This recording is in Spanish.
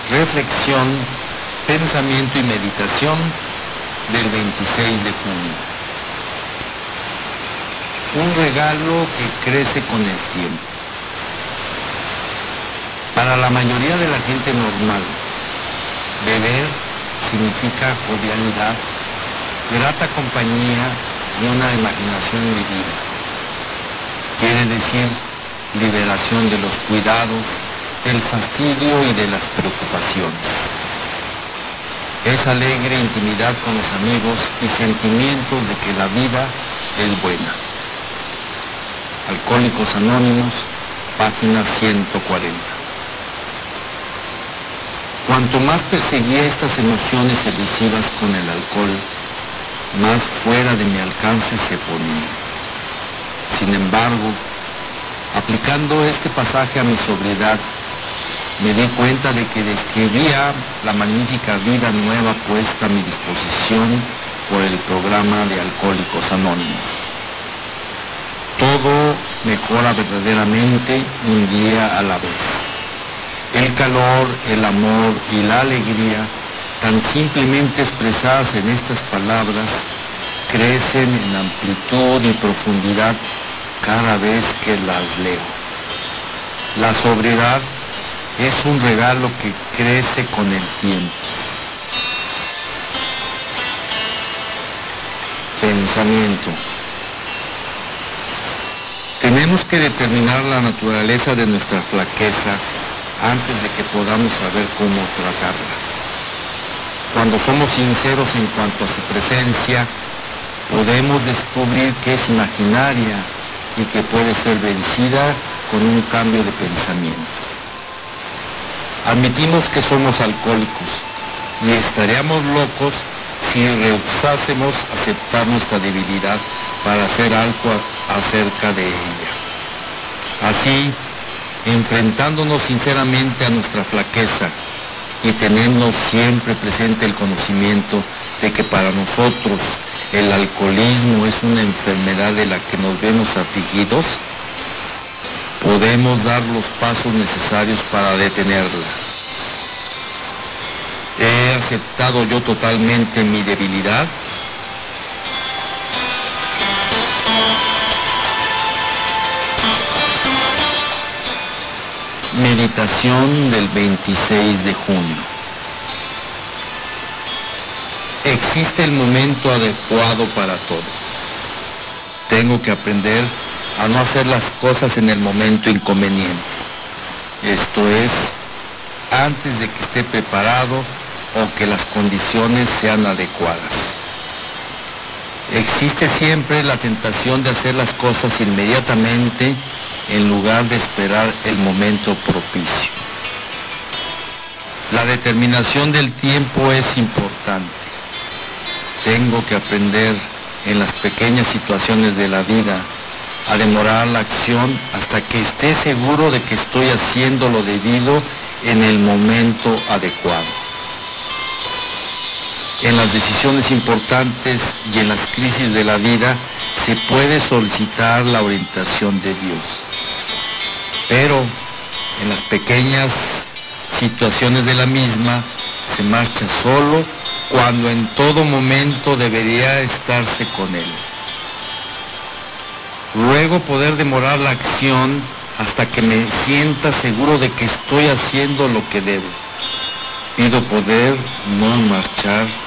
reflexión, pensamiento y meditación del 26 de junio. Un regalo que crece con el tiempo. Para la mayoría de la gente normal, beber significa jovialidad, grata compañía y una imaginación vivida. Quiere decir liberación de los cuidados, del fastidio y de las preocupaciones. Es alegre intimidad con los amigos y sentimientos de que la vida es buena. Alcohólicos Anónimos, página 140. Cuanto más perseguía estas emociones elusivas con el alcohol, más fuera de mi alcance se ponía. Sin embargo, aplicando este pasaje a mi sobriedad, me di cuenta de que describía la magnífica vida nueva puesta a mi disposición por el programa de Alcohólicos Anónimos. Todo mejora verdaderamente un día a la vez. El calor, el amor y la alegría, tan simplemente expresadas en estas palabras, crecen en amplitud y profundidad cada vez que las leo. La sobriedad es un regalo que crece con el tiempo. Pensamiento. Tenemos que determinar la naturaleza de nuestra flaqueza antes de que podamos saber cómo tratarla. Cuando somos sinceros en cuanto a su presencia, podemos descubrir que es imaginaria y que puede ser vencida con un cambio de pensamiento. Admitimos que somos alcohólicos y estaríamos locos si rehusásemos aceptar nuestra debilidad para hacer algo acerca de ella. Así, enfrentándonos sinceramente a nuestra flaqueza y teniendo siempre presente el conocimiento de que para nosotros el alcoholismo es una enfermedad de la que nos vemos afligidos, podemos dar los pasos necesarios para detenerla. ¿He aceptado yo totalmente mi debilidad? Meditación del 26 de junio. Existe el momento adecuado para todo. Tengo que aprender a no hacer las cosas en el momento inconveniente. Esto es, antes de que esté preparado o que las condiciones sean adecuadas. Existe siempre la tentación de hacer las cosas inmediatamente en lugar de esperar el momento propicio. La determinación del tiempo es importante. Tengo que aprender en las pequeñas situaciones de la vida a demorar la acción hasta que esté seguro de que estoy haciendo lo debido en el momento adecuado. En las decisiones importantes y en las crisis de la vida se puede solicitar la orientación de Dios. Pero en las pequeñas situaciones de la misma se marcha solo cuando en todo momento debería estarse con Él. Ruego poder demorar la acción hasta que me sienta seguro de que estoy haciendo lo que debo. Pido poder no marchar